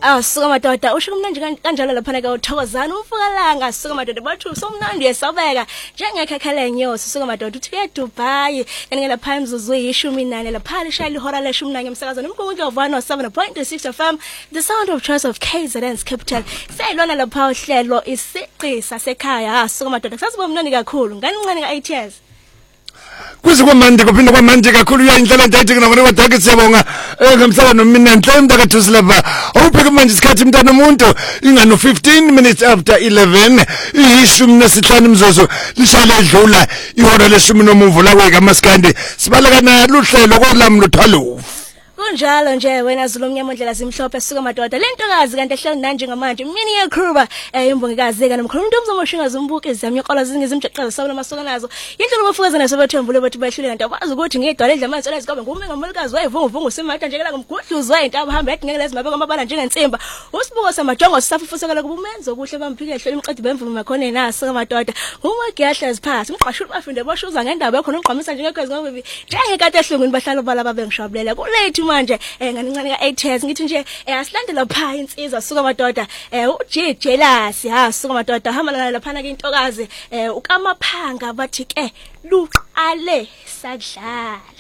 Suka madoda usho kumnandi kanjalo lapha ke uthokozana umfukalanga suka madoda bathu somnandi yesabeka njengekhekhala enyosi suka madoda uthi eDubai kanike lapha imzuzu yi14 lapha lishaya ihora le11 emsakazweni umkhonto ovano 7.6 FM the sound of choice of KZN's capital sayilona lapha uhlelo isiqi sasekhaya suka madoda kusasibomnandi kakhulu ngancane ka8 Kuze kwamanje kuphinda kwamanje kakhulu uyayindlela ntayithi kunabona wadake siyabonga ngamsaka nomina Nhlembe mntakaThusi lapha awubheke manje isikhathi mntana umuntu ingano 15 minutes after 11 ishumi nesihlanu imzozo lishaya edlula ihora leshumi nomuvu la kweka maskandi sibaleka nalo uhlelo kwalamlo thalo kunjalo nje wena Zulu omnyama ndlela zimhlophe suka madoda lentokazi kanti ehleli nanje ngamanje mini yekhruba imbongikazi eka nomkhulu umuntu omzomoshinga zimbuke izami yoqola zingizimjeqeza sabona masoko nazo indlela bafukazana nasobathembule bathi bahlule kanti abazi ukuthi ngidwala edla amanzi ezikobe ngume ngomulukazi wayevunguvungu usimata njekela ngumgudluzwa intaba hamba ethi ngeke lezi mabeka amabala njengensimba usibuko samajongo sisafufusekela kubumenzo kuhle bamphike ehleli imqedi bemvume makhona nasuka madoda uma giyahla ziphasi umqashuli bafinde boshuza ngendaba yakho nonqhamisa njengekhwezi ngoba njengekade ehlungwini bahlalo balaba bengishabulela kulethu manje ngancane ka8 ngithi nje asilandela pha insizwa suka madoda uJejelasi suka madoda hamba lapha ke intokazi ukamaphanga bathi ke luqale sadlala